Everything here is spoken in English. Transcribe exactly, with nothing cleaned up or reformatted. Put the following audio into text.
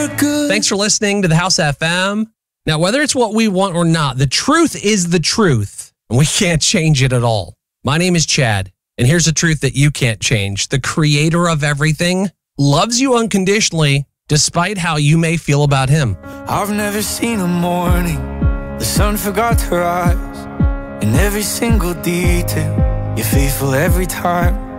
you're good. Thanks for listening to the House F M. Now, whether it's what we want or not, the truth is the truth, and we can't change it at all. My name is Chad, and here's a truth that you can't change. The creator of everything loves you unconditionally, despite how you may feel about him. I've never seen a morning the sun forgot to rise. In every single detail, you're faithful every time.